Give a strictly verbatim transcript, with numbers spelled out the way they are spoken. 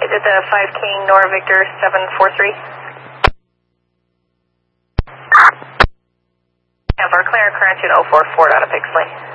at the five King Nor Victor seven four three. Have our clear current to oh four four out of Pixley.